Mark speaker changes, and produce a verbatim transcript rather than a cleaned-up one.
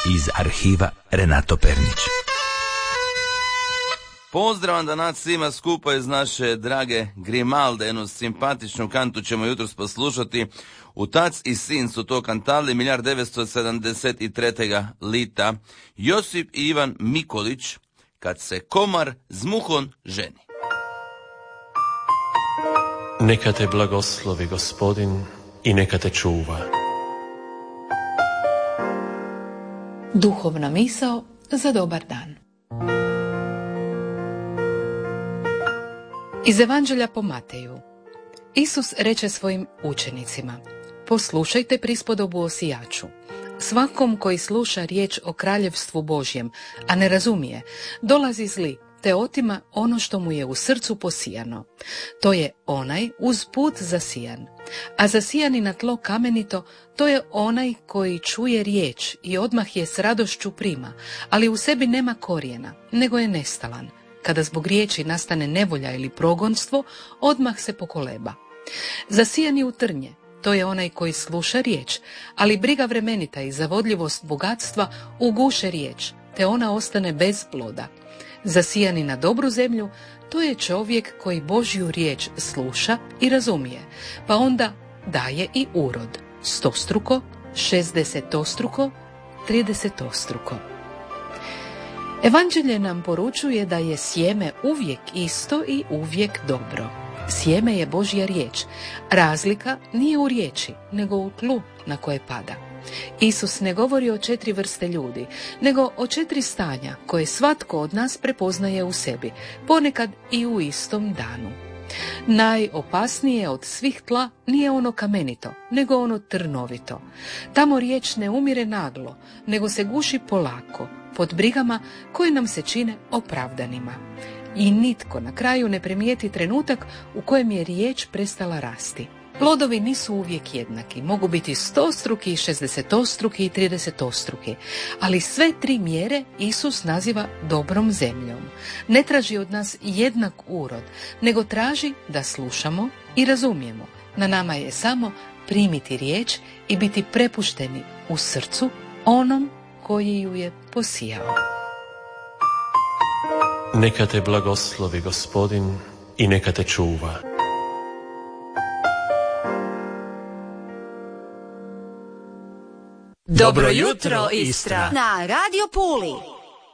Speaker 1: iz arhiva Renato Pernić.
Speaker 2: Pozdrav da nas svima skupa iz naše drage Grimalde, jednu simpatičnu kantu ćemo jutros poslušati. U Tac i sin su to kantali hiljadu devetsto sedamdeset trećega lita Josip i Ivan Mikolić, kad se komar z muhom ženi.
Speaker 3: Neka te blagoslovi Gospodin i neka te čuva.
Speaker 4: Duhovna misao za dobar dan. Iz Evanđelja po Mateju. Isus reče svojim učenicima: poslušajte prispodobu o sijaču. Svakom koji sluša riječ o kraljevstvu Božjem, a ne razumije, dolazi zli, te otima ono što mu je u srcu posijano. To je onaj uz put zasijan. A zasijani na tlo kamenito, to je onaj koji čuje riječ i odmah je s radošću prima, ali u sebi nema korijena, nego je nestalan. Kada zbog riječi nastane nevolja ili progonstvo, odmah se pokoleba. Zasijani u trnje, to je onaj koji sluša riječ, ali briga vremenita i zavodljivost bogatstva uguše riječ, te ona ostane bez ploda. Zasijani na dobru zemlju, to je čovjek koji Božju riječ sluša i razumije, pa onda daje i urod, stostruko, šezdesetostruko, tridesetostruko. Evanđelje nam poručuje da je sjeme uvijek isto i uvijek dobro. Sjeme je Božja riječ. Razlika nije u riječi, nego u tlu na koje pada. Isus ne govori o četiri vrste ljudi, nego o četiri stanja koje svatko od nas prepoznaje u sebi, ponekad i u istom danu. Najopasnije od svih tla nije ono kamenito, nego ono trnovito. Tamo riječ ne umire naglo, nego se guši polako, pod brigama koje nam se čine opravdanima. I nitko na kraju ne primijeti trenutak u kojem je riječ prestala rasti. Plodovi nisu uvijek jednaki, mogu biti stostruki, šezdesetostruki i tridesetostruki, ali sve tri mjere Isus naziva dobrom zemljom. Ne traži od nas jednak urod, nego traži da slušamo i razumijemo. Na nama je samo primiti riječ i biti prepušteni u srcu onom koji ju je posijao.
Speaker 3: Neka te blagoslovi Gospodin i neka te čuva.
Speaker 5: Dobro jutro, Istra! Na Radio Puli.